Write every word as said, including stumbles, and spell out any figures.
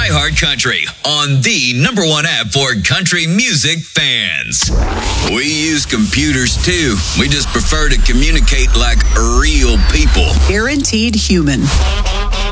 iHeartCountry on the number one app for country music fans. We use computers too. We just prefer to communicate like real people. Guaranteed human.